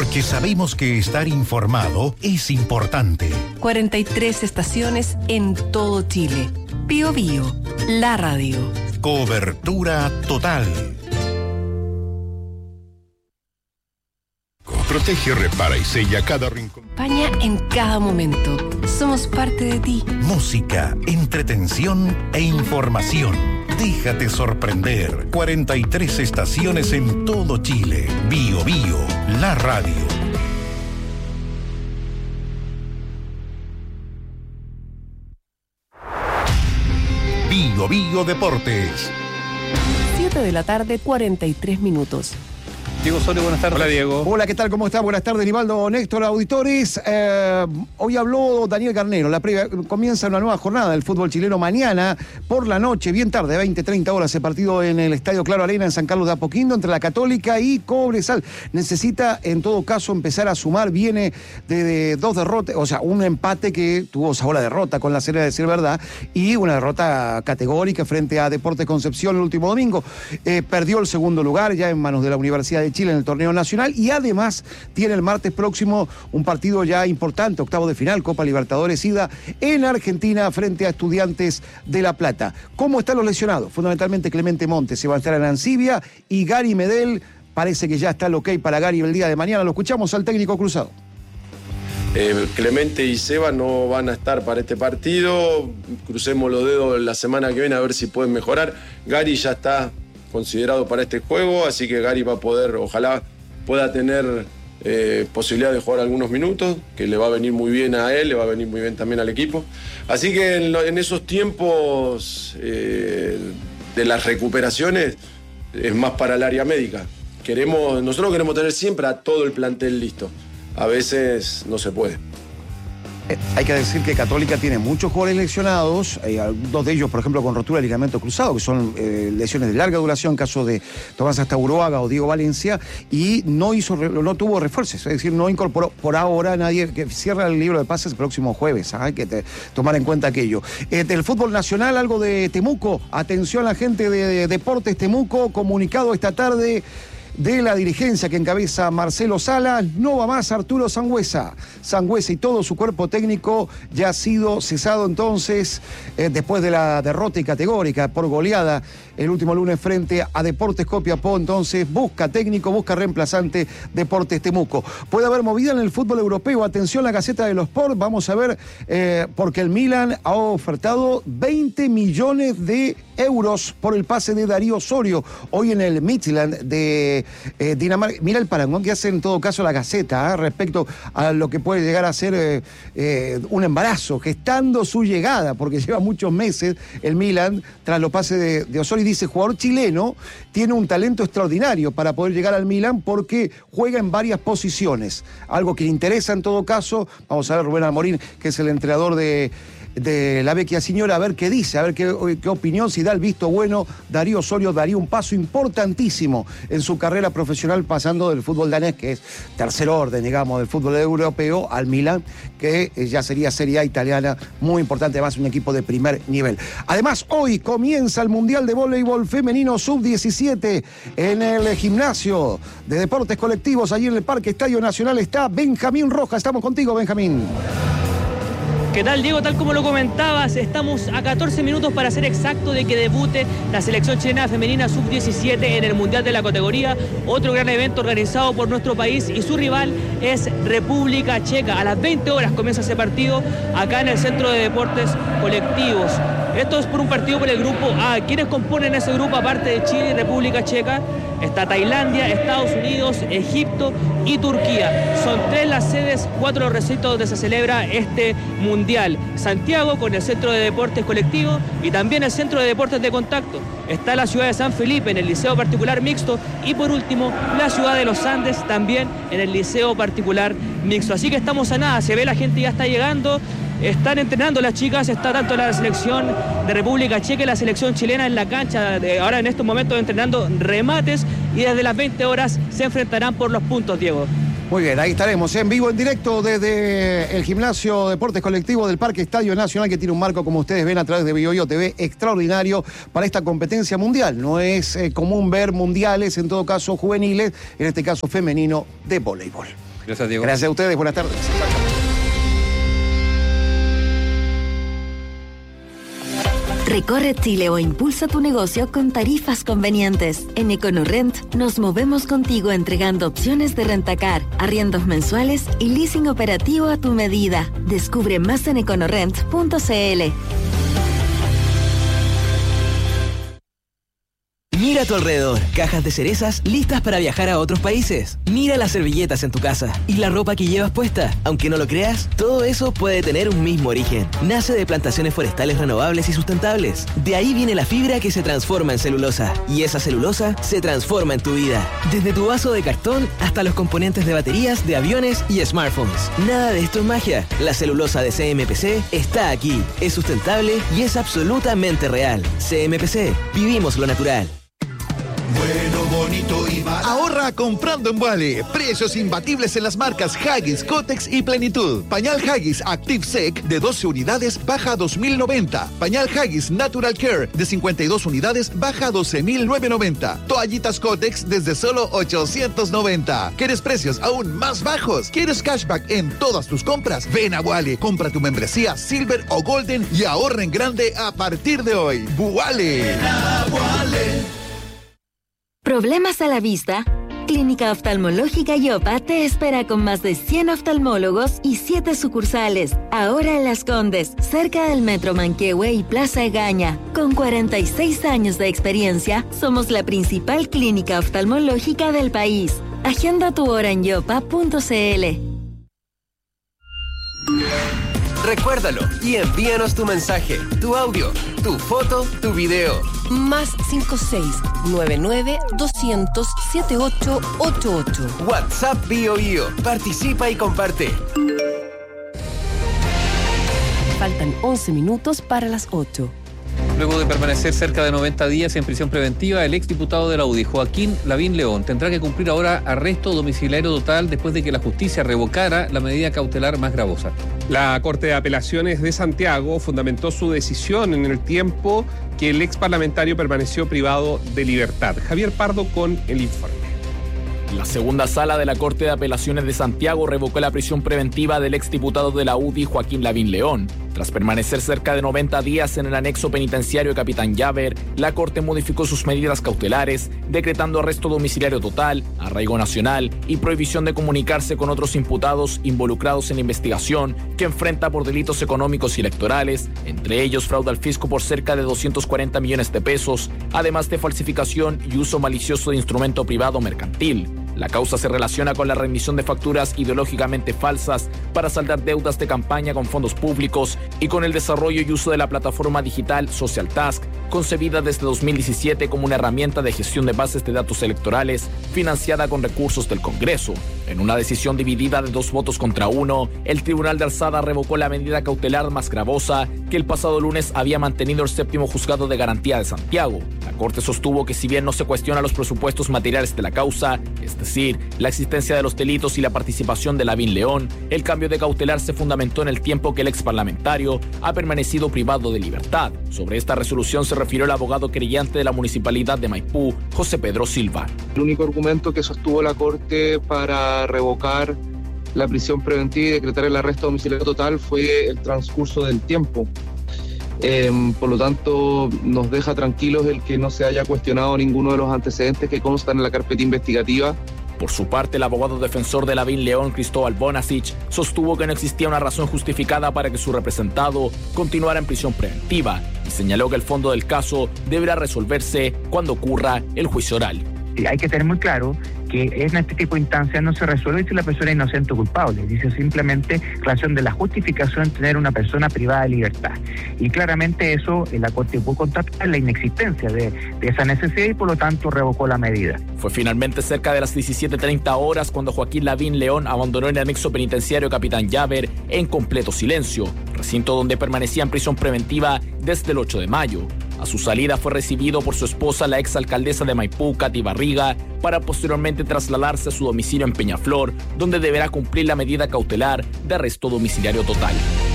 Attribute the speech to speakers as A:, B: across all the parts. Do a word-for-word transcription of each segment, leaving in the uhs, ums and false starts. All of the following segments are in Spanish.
A: Porque sabemos que estar informado es importante.
B: cuarenta y tres estaciones en todo Chile. Bío Bío, la radio.
A: Cobertura total.
C: Protege, repara y sella cada rincón.
B: España en cada momento. Somos parte de ti.
A: Música, entretención e información. Déjate sorprender. cuarenta y tres estaciones en todo Chile. Bío Bío, la radio. Bío Bío Deportes.
B: siete de la tarde, cuarenta y tres minutos.
D: Diego Osorio, buenas tardes.
E: Hola, Diego.
F: Hola, ¿qué tal? ¿Cómo está? Buenas tardes, Nivaldo, Néstor, auditores. Eh, hoy habló Daniel Garnero. La previa, comienza una nueva jornada del fútbol chileno mañana por la noche, bien tarde, veinte, treinta horas, el partido en el Estadio Claro Arena en San Carlos de Apoquindo entre la Católica y Cobresal. Necesita, en todo caso, empezar a sumar. Viene de, de dos derrotas, o sea, un empate que tuvo sabor a derrota con la Serena, de decir verdad, y una derrota categórica frente a Deportes Concepción el último domingo. Eh, perdió el segundo lugar ya en manos de la Universidad de Chile en el torneo nacional y además tiene el martes próximo un partido ya importante, octavo de final, Copa Libertadores ida en Argentina frente a Estudiantes de La Plata. ¿Cómo están los lesionados? Fundamentalmente Clemente Montes, Sebastián Arancibia y Gary Medel. Parece que ya está el ok para Gary el día de mañana. Lo escuchamos al técnico cruzado.
G: Eh, Clemente y Seba no van a estar para este partido. Crucemos los dedos la semana que viene a ver si pueden mejorar. Gary ya está considerado para este juego, así que Gary va a poder, ojalá pueda tener eh, posibilidad de jugar algunos minutos, que le va a venir muy bien a él, le va a venir muy bien también al equipo. Así que en, lo, en esos tiempos eh, de las recuperaciones es más para el área médica. Queremos, nosotros queremos tener siempre a todo el plantel listo. A veces no se puede.
F: Eh, hay que decir que Católica tiene muchos jugadores lesionados, eh, dos de ellos, por ejemplo, con rotura de ligamento cruzado, que son eh, lesiones de larga duración, caso de Tomás Astauroaga o Diego Valencia, y no hizo, no tuvo refuerzos, es decir, no incorporó por ahora nadie, que cierra el libro de pases el próximo jueves, ¿ah? Hay que te, tomar en cuenta aquello. Eh, del fútbol nacional, algo de Temuco, atención a la gente de, de Deportes Temuco, comunicado esta tarde de la dirigencia que encabeza Marcelo Salas, no va más Arturo Sangüesa. Sangüesa y todo su cuerpo técnico ya ha sido cesado entonces eh, después de la derrota y categórica por goleada el último lunes frente a Deportes Copiapó. Entonces busca técnico, busca reemplazante Deportes Temuco. Puede haber movida en el fútbol europeo. Atención, la Gaceta de los Sport. Vamos a ver, eh, porque el Milan ha ofertado veinte millones de euros por el pase de Darío Osorio hoy en el Midtjylland de eh, Dinamarca. Mira el parangón que hace en todo caso la Gaceta ¿eh? respecto a lo que puede llegar a ser eh, eh, un embarazo, gestando su llegada, porque lleva muchos meses el Milan tras los pases de, de Osorio. Y dice, jugador chileno tiene un talento extraordinario para poder llegar al Milan porque juega en varias posiciones, algo que le interesa en todo caso. Vamos a ver Rubén Amorín, que es el entrenador de de la Vecchia Signora, a ver qué dice, a ver qué, qué opinión, si da el visto bueno. Darío Osorio daría un paso importantísimo en su carrera profesional, pasando del fútbol danés, que es tercer orden, digamos, del fútbol europeo, al Milan, que ya sería Serie A italiana, muy importante, además un equipo de primer nivel. Además, hoy comienza el Mundial de Voleibol Femenino sub diecisiete en el gimnasio de deportes colectivos, allí en el Parque Estadio Nacional está Benjamín Rojas. Estamos contigo, Benjamín.
E: ¿Qué tal, Diego? Tal como lo comentabas, estamos a catorce minutos para ser exacto de que debute la selección chilena femenina sub diecisiete en el Mundial de la categoría, otro gran evento organizado por nuestro país, y su rival es República Checa. A las veinte horas comienza ese partido acá en el Centro de Deportes Colectivos. Esto es por un partido por el grupo A. ¿Quiénes componen ese grupo aparte de Chile y República Checa? Está Tailandia, Estados Unidos, Egipto y Turquía. Son tres las sedes, cuatro los recintos donde se celebra este mundial. Santiago con el Centro de Deportes Colectivo y también el Centro de Deportes de Contacto. Está la ciudad de San Felipe en el Liceo Particular Mixto y por último la ciudad de Los Andes también en el Liceo Particular Mixto. Así que estamos a nada, se ve la gente ya está llegando. Están entrenando las chicas, está tanto la selección de República Checa y la selección chilena en la cancha, de, ahora en estos momentos entrenando remates, y desde las veinte horas se enfrentarán por los puntos, Diego.
F: Muy bien, ahí estaremos en vivo, en directo desde el gimnasio Deportes Colectivos del Parque Estadio Nacional, que tiene un marco, como ustedes ven a través de Bío Bío T V, extraordinario para esta competencia mundial. No es eh, común ver mundiales, en todo caso juveniles, en este caso femenino, de voleibol.
D: Gracias, Diego.
F: Gracias a ustedes, buenas tardes.
H: Recorre Chile o impulsa tu negocio con tarifas convenientes. En EconoRent nos movemos contigo entregando opciones de rentacar, arriendos mensuales y leasing operativo a tu medida. Descubre más en econorent punto c l.
I: Mira a tu alrededor, cajas de cerezas listas para viajar a otros países. Mira las servilletas en tu casa y la ropa que llevas puesta. Aunque no lo creas, todo eso puede tener un mismo origen. Nace de plantaciones forestales renovables y sustentables. De ahí viene la fibra que se transforma en celulosa. Y esa celulosa se transforma en tu vida. Desde tu vaso de cartón hasta los componentes de baterías de aviones y smartphones. Nada de esto es magia. La celulosa de C M P C está aquí. Es sustentable y es absolutamente real. C M P C. Vivimos lo natural.
J: Bueno, bonito y barato. Ahorra comprando en Wally. Precios imbatibles en las marcas Huggies, Kotex y Plenitud. Pañal Huggies Active Sec de doce unidades baja a dos mil noventa. Pañal Huggies Natural Care de cincuenta y dos unidades baja a doce mil novecientos noventa. Toallitas Kotex desde solo ochocientos noventa. ¿Quieres precios aún más bajos? ¿Quieres cashback en todas tus compras? Ven a Wally. Compra tu membresía Silver o Golden y ahorra en grande a partir de hoy. Wally.
H: ¿Problemas a la vista? Clínica Oftalmológica Yopa te espera con más de cien oftalmólogos y siete sucursales. Ahora en Las Condes, cerca del Metro Manquehue y Plaza Egaña. Con cuarenta y seis años de experiencia, somos la principal clínica oftalmológica del país. Agenda tu hora en yopa punto c l.
K: Recuérdalo y envíanos tu mensaje, tu audio, tu foto, tu video.
B: Más cinco seis nueve nueve doscientos setenta y ocho ochenta y ocho.
K: WhatsApp Bio Bio. Participa y comparte.
B: Faltan once minutos para las ocho.
D: Luego de permanecer cerca de noventa días en prisión preventiva, el exdiputado de la U D I, Joaquín Lavín León, tendrá que cumplir ahora arresto domiciliario total después de que la justicia revocara la medida cautelar más gravosa.
L: La Corte de Apelaciones de Santiago fundamentó su decisión en el tiempo que el ex parlamentario permaneció privado de libertad. Javier Pardo con el informe.
M: La segunda sala de la Corte de Apelaciones de Santiago revocó la prisión preventiva del exdiputado de la U D I, Joaquín Lavín León. Tras permanecer cerca de noventa días en el anexo penitenciario de Capitán Llaver, la Corte modificó sus medidas cautelares, decretando arresto domiciliario total, arraigo nacional y prohibición de comunicarse con otros imputados involucrados en la investigación que enfrenta por delitos económicos y electorales, entre ellos fraude al fisco por cerca de doscientos cuarenta millones de pesos, además de falsificación y uso malicioso de instrumento privado mercantil. La causa se relaciona con la rendición de facturas ideológicamente falsas para saldar deudas de campaña con fondos públicos y con el desarrollo y uso de la plataforma digital Social Task, concebida desde dos mil diecisiete como una herramienta de gestión de bases de datos electorales financiada con recursos del Congreso. En una decisión dividida de dos votos contra uno, el Tribunal de Alzada revocó la medida cautelar más gravosa que el pasado lunes había mantenido el séptimo juzgado de garantía de Santiago. La Corte sostuvo que si bien no se cuestiona los presupuestos materiales de la causa, es decir, la existencia de los delitos y la participación de Lavín León, el cambio de cautelar se fundamentó en el tiempo que el ex parlamentario ha permanecido privado de libertad. Sobre esta resolución se refirió el abogado querellante de la Municipalidad de Maipú, José Pedro Silva.
N: El único argumento que sostuvo la Corte para revocar la prisión preventiva y decretar el arresto domiciliario total fue el transcurso del tiempo. Eh, por lo tanto, nos deja tranquilos el que no se haya cuestionado ninguno de los antecedentes que constan en la carpeta investigativa.
M: Por su parte, el abogado defensor de Lavín León, Cristóbal Bonasich, sostuvo que no existía una razón justificada para que su representado continuara en prisión preventiva y señaló que el fondo del caso deberá resolverse cuando ocurra el juicio oral.
O: Hay que tener muy claro que en este tipo de instancias no se resuelve si la persona es inocente o culpable. Dice simplemente relación de la justificación de tener una persona privada de libertad. Y claramente eso, la Corte pudo constatar la inexistencia de, de esa necesidad y por lo tanto revocó la medida.
M: Fue finalmente cerca de las diecisiete treinta horas cuando Joaquín Lavín León abandonó el anexo penitenciario Capitán Llaver en completo silencio, recinto donde permanecía en prisión preventiva desde el ocho de mayo. A su salida fue recibido por su esposa, la exalcaldesa de Maipú, Katy Barriga, para posteriormente trasladarse a su domicilio en Peñaflor, donde deberá cumplir la medida cautelar de arresto domiciliario total.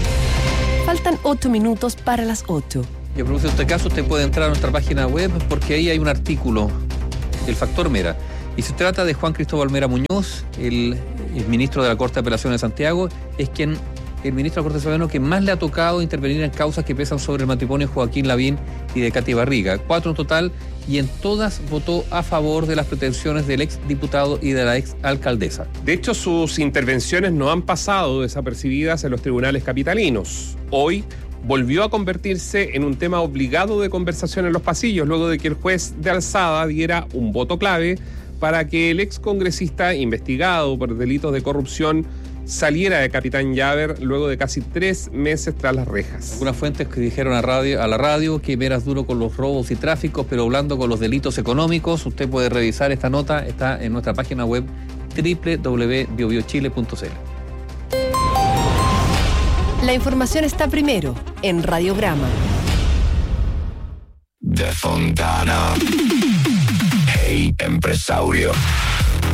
B: Faltan ocho minutos para las ocho.
D: Y a propósito de este caso, usted puede entrar a nuestra página web porque ahí hay un artículo del factor Mera. Y se trata de Juan Cristóbal Mera Muñoz, el el ministro de la Corte de Apelaciones de Santiago, es quien el ministro de la Corte Suprema que más le ha tocado intervenir en causas que pesan sobre el matrimonio de Joaquín Lavín y de Katy Barriga. Cuatro en total, y en todas votó a favor de las pretensiones del ex diputado y de la ex alcaldesa.
L: De hecho, sus intervenciones no han pasado desapercibidas en los tribunales capitalinos. Hoy volvió a convertirse en un tema obligado de conversación en los pasillos, luego de que el juez de alzada diera un voto clave para que el ex congresista investigado por delitos de corrupción saliera de Capitán Llaver luego de casi tres meses tras las rejas.
D: Algunas fuentes que dijeron a, radio, a la radio que Veras duro con los robos y tráficos, pero blando con los delitos económicos. Usted puede revisar esta nota, está en nuestra página web doble u doble u doble u punto bio bio chile punto c l.
B: La información está primero en Radiograma.
P: De Fontana. Hey, empresario.